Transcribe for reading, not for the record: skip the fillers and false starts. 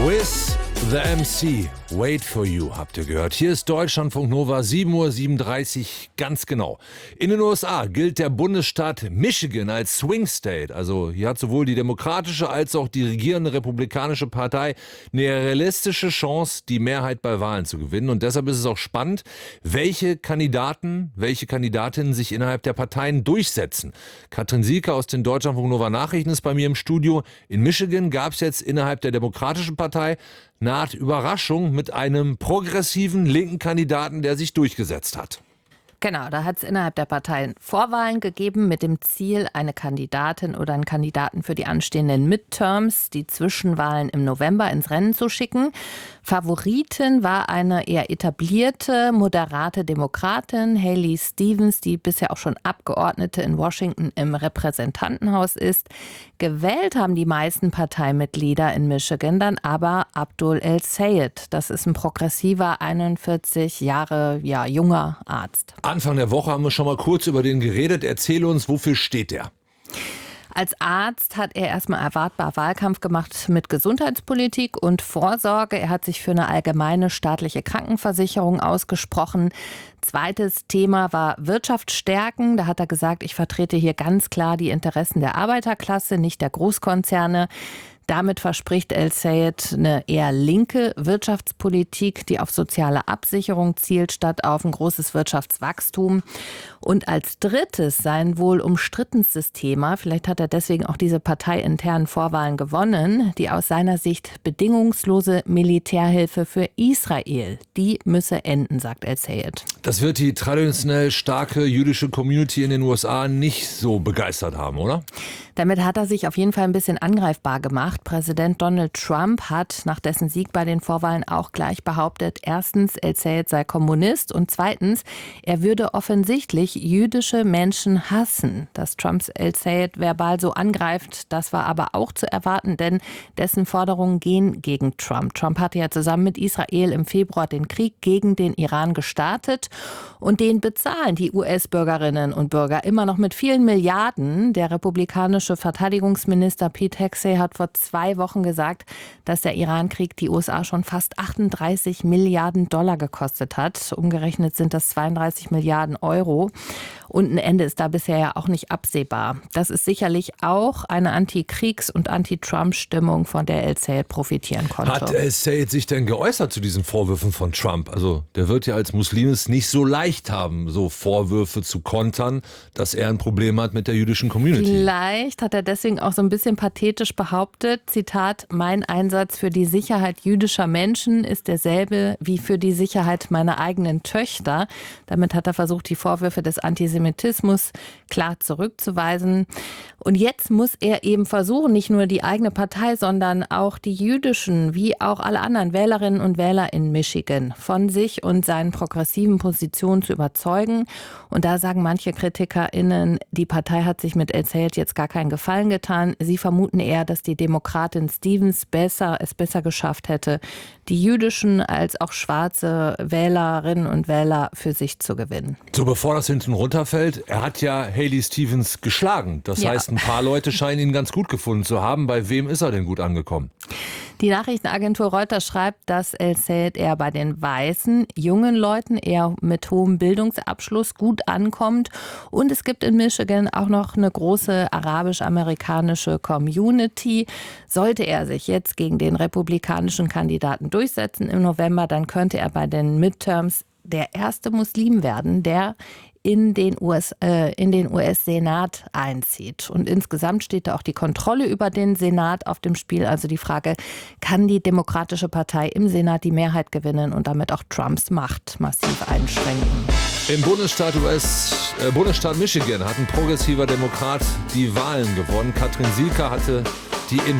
With the MC, Wait for You, habt ihr gehört. Hier ist Deutschlandfunk Nova, 7:37 Uhr, ganz genau. In den USA gilt der Bundesstaat Michigan als Swing State. Also hier hat sowohl die demokratische als auch die regierende republikanische Partei eine realistische Chance, die Mehrheit bei Wahlen zu gewinnen. Und deshalb ist es auch spannend, welche Kandidatinnen sich innerhalb der Parteien durchsetzen. Katrin Sieke aus den Deutschlandfunk Nova Nachrichten ist bei mir im Studio. In Michigan gab es jetzt innerhalb der Demokratischen Partei eine Art Überraschung mit einem progressiven linken Kandidaten, der sich durchgesetzt hat. Genau, da hat es innerhalb der Parteien Vorwahlen gegeben mit dem Ziel, eine Kandidatin oder einen Kandidaten für die anstehenden Midterms, die Zwischenwahlen im November, ins Rennen zu schicken. Favoritin war eine eher etablierte, moderate Demokratin, Haley Stevens, die bisher auch schon Abgeordnete in Washington im Repräsentantenhaus ist. Gewählt haben die meisten Parteimitglieder in Michigan dann aber Abdul El-Sayed. Das ist ein progressiver, 41 Jahre junger Arzt. Anfang der Woche haben wir schon mal kurz über den geredet. Erzähle uns, wofür steht der? Als Arzt hat er erstmal erwartbar Wahlkampf gemacht mit Gesundheitspolitik und Vorsorge. Er hat sich für eine allgemeine staatliche Krankenversicherung ausgesprochen. Zweites Thema war Wirtschaft stärken. Da hat er gesagt, ich vertrete hier ganz klar die Interessen der Arbeiterklasse, nicht der Großkonzerne. Damit verspricht El-Sayed eine eher linke Wirtschaftspolitik, die auf soziale Absicherung zielt, statt auf ein großes Wirtschaftswachstum. Und als drittes sein wohl umstrittenstes Thema, vielleicht hat er deswegen auch diese parteiinternen Vorwahlen gewonnen, die aus seiner Sicht bedingungslose Militärhilfe für Israel. Die müsse enden, sagt El-Sayed. Das wird die traditionell starke jüdische Community in den USA nicht so begeistert haben, oder? Damit hat er sich auf jeden Fall ein bisschen angreifbar gemacht. Präsident Donald Trump hat nach dessen Sieg bei den Vorwahlen auch gleich behauptet, erstens, El-Sayed sei Kommunist und zweitens, er würde offensichtlich jüdische Menschen hassen. Dass Trumps El-Sayed verbal so angreift, das war aber auch zu erwarten, denn dessen Forderungen gehen gegen Trump. Trump hatte ja zusammen mit Israel im Februar den Krieg gegen den Iran gestartet und den bezahlen die US-Bürgerinnen und Bürger immer noch mit vielen Milliarden. Der republikanische Verteidigungsminister Pete Hegseth hat vor 2 Wochen gesagt, dass der Iran-Krieg die USA schon fast 38 Milliarden Dollar gekostet hat. Umgerechnet sind das 32 Milliarden Euro. Und ein Ende ist da bisher ja auch nicht absehbar. Das ist sicherlich auch eine Anti-Kriegs- und Anti-Trump-Stimmung, von der El-Sayed profitieren konnte. Hat El-Sayed sich denn geäußert zu diesen Vorwürfen von Trump? Also der wird ja als Muslim es nicht so leicht haben, so Vorwürfe zu kontern, dass er ein Problem hat mit der jüdischen Community. Vielleicht hat er deswegen auch so ein bisschen pathetisch behauptet, Zitat, mein Einsatz für die Sicherheit jüdischer Menschen ist derselbe wie für die Sicherheit meiner eigenen Töchter. Damit hat er versucht, die Vorwürfe des Antisemitismus klar zurückzuweisen. Und jetzt muss er eben versuchen, nicht nur die eigene Partei, sondern auch die jüdischen, wie auch alle anderen Wählerinnen und Wähler in Michigan von sich und seinen progressiven Positionen zu überzeugen. Und da sagen manche KritikerInnen, die Partei hat sich mit El-Sayed jetzt gar keinen Gefallen getan. Sie vermuten eher, dass die Demokratin Stevens es besser geschafft hätte, die jüdischen als auch schwarze Wählerinnen und Wähler für sich zu gewinnen. So, bevor das hinten runterfällt, er hat ja Haley Stevens geschlagen. Das heißt, ein paar Leute scheinen ihn ganz gut gefunden zu haben. Bei wem ist er denn gut angekommen? Die Nachrichtenagentur Reuters schreibt, dass El-Sayed eher bei den weißen, jungen Leuten, eher mit hohem Bildungsabschluss gut ankommt. Und es gibt in Michigan auch noch eine große arabisch-amerikanische Community. Sollte er sich jetzt gegen den republikanischen Kandidaten durchsetzen im November, dann könnte er bei den Midterms der erste Muslim werden, der in den US-Senat einzieht. Und insgesamt steht da auch die Kontrolle über den Senat auf dem Spiel. Also die Frage, kann die Demokratische Partei im Senat die Mehrheit gewinnen und damit auch Trumps Macht massiv einschränken? Im Bundesstaat Michigan hat ein progressiver Demokrat die Wahlen gewonnen. Katrin Sieke hatte die